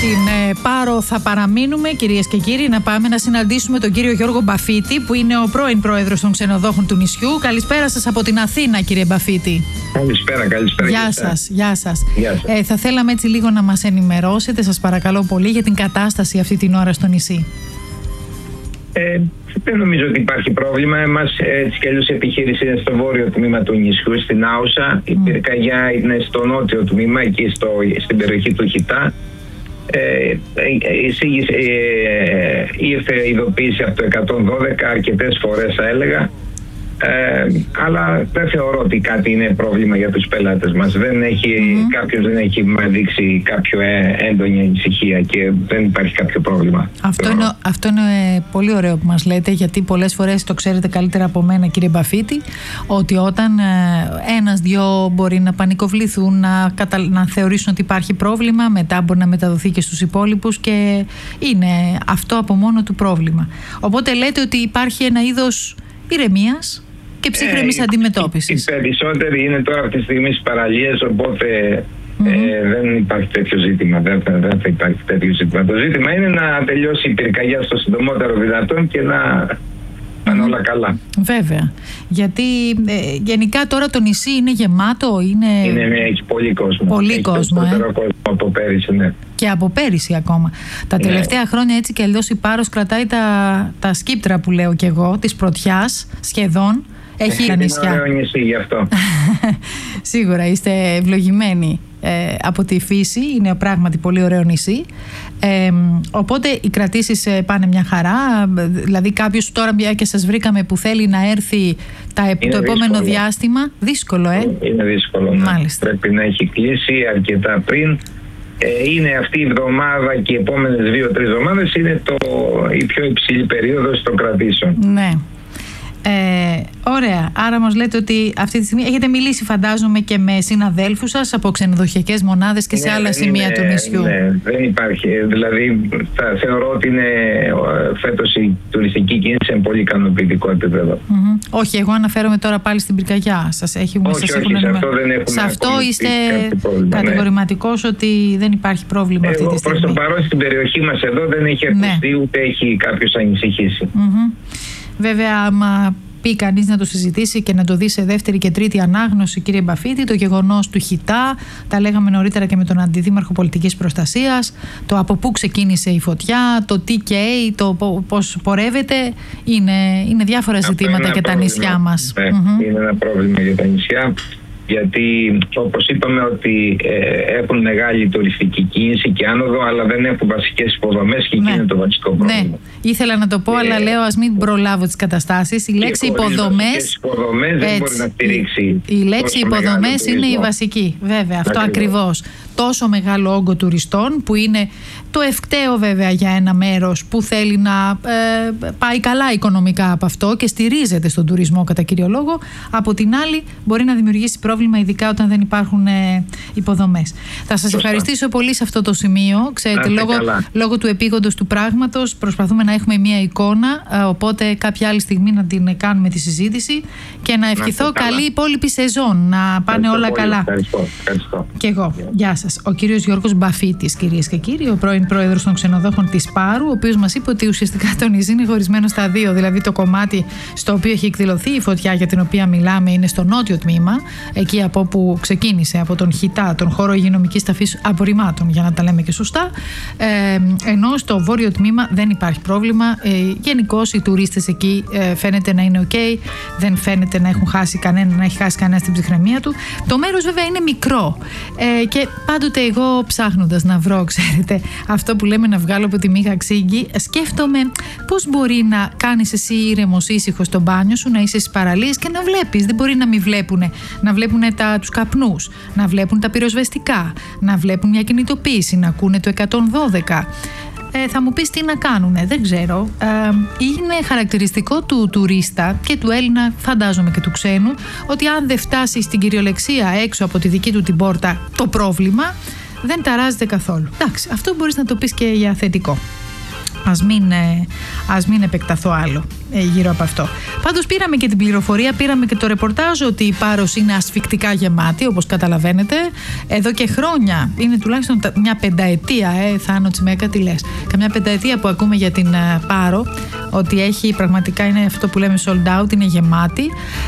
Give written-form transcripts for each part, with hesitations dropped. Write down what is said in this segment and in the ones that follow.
Στην Πάρο θα παραμείνουμε, κυρίες και κύριοι, να πάμε να συναντήσουμε τον κύριο Γιώργο Μπαφίτη, που είναι ο πρώην πρόεδρος των ξενοδόχων του νησιού. Καλησπέρα σας από την Αθήνα, κύριε Μπαφίτη. Καλησπέρα. Γεια σας. Θα θέλαμε έτσι λίγο να μας ενημερώσετε, σας παρακαλώ πολύ, για την κατάσταση αυτή την ώρα στο νησί. Δεν νομίζω ότι υπάρχει πρόβλημα. Εμάς έτσι κι αλλιώς η επιχείρηση είναι στο βόρειο τμήμα του νησιού, στην Άουσα. Η πυρκαγιά είναι στο νότιο τμήμα, εκεί στην περιοχή του Χιτά. Ήρθε ειδοποίηση από το 112 αρκετές φορές, θα έλεγα. Αλλά δεν θεωρώ ότι κάτι είναι πρόβλημα για τους πελάτες μας. Κάποιος δεν έχει δείξει κάποιο έντονη ανησυχία και δεν υπάρχει κάποιο πρόβλημα. Αυτό είναι πολύ ωραίο που μας λέτε, γιατί πολλές φορές το ξέρετε καλύτερα από μένα, κύριε Μπαφίτη, ότι όταν ένας-δυο μπορεί να πανικοβληθούν, να θεωρήσουν ότι υπάρχει πρόβλημα, μετά μπορεί να μεταδοθεί και στους υπόλοιπους και είναι αυτό από μόνο του πρόβλημα. Οπότε λέτε ότι υπάρχει ένα είδος ηρεμίας και ψύχρεμης αντιμετώπισης. Οι περισσότεροι είναι τώρα αυτή τη στιγμή στις παραλίες, οπότε δεν υπάρχει τέτοιο ζήτημα. Δεν θα υπάρχει τέτοιο ζήτημα. Το ζήτημα είναι να τελειώσει η πυρκαγιά στο συντομότερο δυνατόν και να πάνε όλα καλά. Βέβαια. Γιατί γενικά τώρα το νησί είναι γεμάτο. Έχει πολύ κόσμο. Πολύ κόσμο. Περισσότερο κόσμο από πέρυσι, ναι. Και από πέρυσι ακόμα. Τα τελευταία χρόνια έτσι και αλλιώς η Πάρος κρατάει τα σκύπτρα που λέω κι εγώ, της πρωτιάς σχεδόν. Έχει νησιά. Είναι ωραίο νησί γι' αυτό. Σίγουρα είστε ευλογημένοι από τη φύση. Είναι πράγματι πολύ ωραίο νησί. Οπότε οι κρατήσεις πάνε μια χαρά. Δηλαδή κάποιος τώρα και σας βρήκαμε που θέλει να έρθει το επόμενο διάστημα. Δύσκολο, Είναι δύσκολο, ναι. Μάλιστα. Πρέπει να έχει κλείσει αρκετά πριν. Είναι αυτή η εβδομάδα και οι επόμενες 2-3 εβδομάδες είναι η πιο υψηλή περίοδος των κρατήσεων. Ναι. Ωραία. Άρα μας λέτε ότι αυτή τη στιγμή έχετε μιλήσει, φαντάζομαι, και με συναδέλφους σας από ξενοδοχειακές μονάδες και σε άλλα σημεία του νησιού. Ναι, δεν υπάρχει. Δηλαδή, θεωρώ ότι είναι φέτος η τουριστική κίνηση σε πολύ ικανοποιητικό επίπεδο. Όχι, εγώ αναφέρομαι τώρα πάλι στην πυρκαγιά. Όχι, σε αυτό δεν έχουμε. Σε αυτό είστε κατηγορηματικός ότι δεν υπάρχει πρόβλημα αυτή τη στιγμή. Προς το παρόν στην περιοχή μας εδώ δεν έχει ακουστεί ούτε έχει κάποιος ανησυχήσει. Βέβαια, άμα πει κανείς να το συζητήσει και να το δει σε δεύτερη και τρίτη ανάγνωση, κύριε Μπαφίτη, το γεγονός του Χιτά, τα λέγαμε νωρίτερα και με τον Αντιδήμαρχο Πολιτικής Προστασίας, το από πού ξεκίνησε η φωτιά, το τι καίει, το πώς πορεύεται, είναι διάφορα ζητήματα για τα νησιά μας. Είναι ένα πρόβλημα για τα νησιά. Γιατί όπως είπαμε ότι έχουν μεγάλη τουριστική κίνηση και άνοδο, αλλά δεν έχουν βασικές υποδομές και εκεί είναι το βασικό πρόβλημα. Ναι, ήθελα να το πω, αλλά λέω ας μην προλάβω τις καταστάσεις. Η λέξη υποδομές δεν μπορεί να στηρίξει. Η λέξη υποδομές είναι η βασική, βέβαια, αυτό ακριβώς. Τόσο μεγάλο όγκο τουριστών που είναι το ευκταίο βέβαια για ένα μέρος που θέλει να πάει καλά οικονομικά από αυτό και στηρίζεται στον τουρισμό κατά κύριο λόγο. Από την άλλη μπορεί να δημιουργήσει πρόβλημα, ειδικά όταν δεν υπάρχουν υποδομές. Θα σας ευχαριστήσω πολύ σε αυτό το σημείο. Ξέρετε, λόγω του επίγοντος του πράγματος προσπαθούμε να έχουμε μια εικόνα, οπότε κάποια άλλη στιγμή να την κάνουμε τη συζήτηση και να ευχηθώ καλή υπόλοιπη σεζόν, να πάνε όλα καλά. Ευχαριστώ. Και εγώ. Γεια σας. Ο κύριος Γιώργος Μπαφίτης, κυρίες και κύριοι, ο πρώην πρόεδρος των ξενοδόχων της Πάρου, ο οποίος μας είπε ότι ουσιαστικά το νησί είναι χωρισμένο στα δύο. Δηλαδή το κομμάτι στο οποίο έχει εκδηλωθεί η φωτιά για την οποία μιλάμε είναι στο νότιο τμήμα, εκεί από όπου ξεκίνησε, από τον Χιτά, τον χώρο υγειονομικής ταφής απορριμμάτων, για να τα λέμε και σωστά. Ενώ στο βόρειο τμήμα δεν υπάρχει πρόβλημα. Γενικώς οι τουρίστες εκεί φαίνεται να είναι ok, δεν φαίνεται να έχει χάσει κανένα την ψυχραιμία του. Το μέρος βέβαια είναι μικρό και πάντοτε εγώ ψάχνοντας να βρω, ξέρετε, αυτό που λέμε να βγάλω από τη μύγα ξύγκη, σκέφτομαι πώς μπορεί να κάνεις εσύ ήρεμος, ήσυχος στο μπάνιο σου, να είσαι στις παραλίες και να βλέπεις. Δεν μπορεί να μην βλέπουνε. Να βλέπουν τους καπνούς, να βλέπουν τα πυροσβεστικά, να βλέπουν μια κινητοποίηση, να ακούνε το 112. Θα μου πεις τι να κάνουνε, δεν ξέρω. Είναι χαρακτηριστικό του τουρίστα και του Έλληνα, φαντάζομαι και του ξένου, ότι αν δεν φτάσει στην κυριολεξία έξω από τη δική του την πόρτα το πρόβλημα, δεν ταράζεται καθόλου. Εντάξει, αυτό μπορείς να το πεις και για θετικό. Ας μην επεκταθώ άλλο γύρω από αυτό. Πάντως πήραμε και την πληροφορία, πήραμε και το ρεπορτάζ ότι η Πάρος είναι ασφυκτικά γεμάτη, όπως καταλαβαίνετε. Εδώ και χρόνια, είναι τουλάχιστον μια πενταετία, Θάνο Τσιμέκα, τι λες? Καμιά πενταετία που ακούμε για την Πάρο, ότι έχει πραγματικά, είναι αυτό που λέμε sold out, είναι γεμάτη.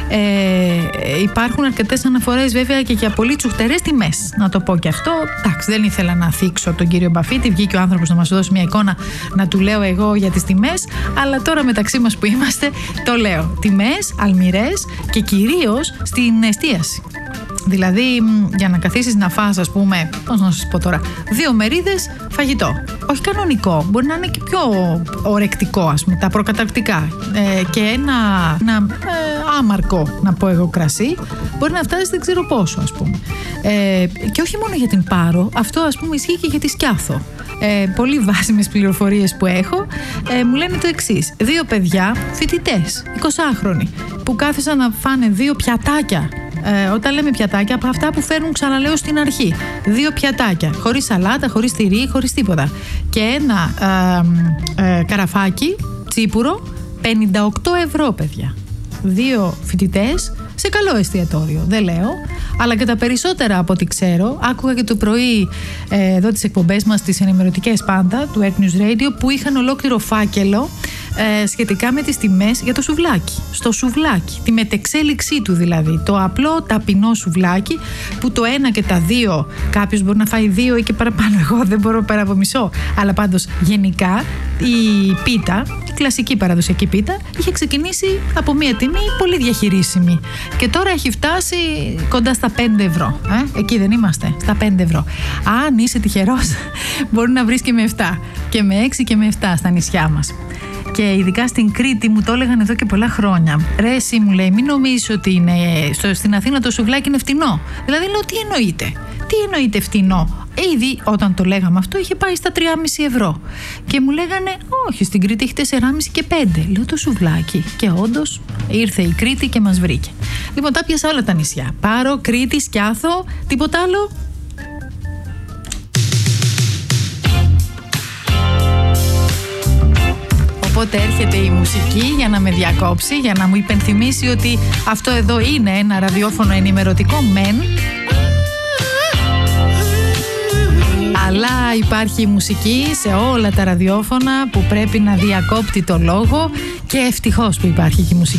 Υπάρχουν αρκετές αναφορές βέβαια και για πολύ τσουχτερές τιμές. Να το πω και αυτό. Εντάξει, δεν ήθελα να θίξω τον κύριο Μπαφίτη, βγήκε ο άνθρωπος να μας δώσει μια εικόνα, να του λέω εγώ για τις τιμές, αλλά τώρα μεταξύ μας που είμαστε το λέω. Τιμές αλμυρές και κυρίως στην εστίαση. Δηλαδή για να καθίσεις να φας, ας πούμε, πώς να σας πω τώρα, 2 μερίδες φαγητό. Όχι κανονικό, μπορεί να είναι και πιο ορεκτικό, ας πούμε, τα προκαταρκτικά. Και ένα άμαρκο, να πω εγώ, κρασί, μπορεί να φτάσει δεν ξέρω πόσο, ας πούμε. Και όχι μόνο για την Πάρο, αυτό ας πούμε ισχύει και για τη Σκιάθο. Πολύ βάσιμες πληροφορίες που έχω, μου λένε το εξής: 2 παιδιά, φοιτητές, 20χρονοι, που κάθισαν να φάνε 2 πιατάκια. Όταν λέμε πιατάκια, από αυτά που φέρνουν, ξαναλέω στην αρχή, 2 πιατάκια, χωρίς σαλάτα, χωρίς τυρί, χωρίς τίποτα. Και ένα καραφάκι τσίπουρο, 58 ευρώ, παιδιά. 2 φοιτητές σε καλό εστιατόριο, δεν λέω, αλλά και τα περισσότερα από ό,τι ξέρω. Άκουγα και το πρωί εδώ τις εκπομπές μας, τις ενημερωτικές πάντα του Earth News Radio, που είχαν ολόκληρο φάκελο σχετικά με τις τιμές για το σουβλάκι. Στο σουβλάκι, τη μετεξέλιξή του δηλαδή. Το απλό ταπεινό σουβλάκι, που το 1 και τα 2 κάποιος μπορεί να φάει 2 ή και παραπάνω. Εγώ δεν μπορώ πέρα από μισό. Αλλά πάντως γενικά η πίτα, η κλασική παραδοσιακή πίτα, είχε ξεκινήσει από μια τιμή πολύ διαχειρίσιμη. Και τώρα έχει φτάσει κοντά στα 5 ευρώ. Εκεί δεν είμαστε, στα 5 ευρώ. Αν είσαι τυχερός, μπορεί να βρεις και με 7. Και με 6 και με 7 στα νησιά μας. Και ειδικά στην Κρήτη μου το έλεγαν εδώ και πολλά χρόνια. Ρε εσύ, μου λέει, μην νομίζεις ότι είναι στην Αθήνα το σουβλάκι είναι φτηνό. Δηλαδή λέω, τι εννοείται? Τι εννοείται φτηνό? Ήδη όταν το λέγαμε αυτό είχε πάει στα 3,5 ευρώ. Και μου λέγανε, όχι, στην Κρήτη έχει 4,5 και 5. Λέω, το σουβλάκι. Και όντως ήρθε η Κρήτη και μας βρήκε. Λοιπόν, τα πιάσα όλα τα νησιά. Πάρο, Κρήτη, Σκιάθο, τίποτα άλλο. Οπότε έρχεται η μουσική για να με διακόψει, για να μου υπενθυμίσει ότι αυτό εδώ είναι ένα ραδιόφωνο ενημερωτικό μεν, αλλά υπάρχει μουσική σε όλα τα ραδιόφωνα που πρέπει να διακόπτει το λόγο, και ευτυχώς που υπάρχει και η μουσική.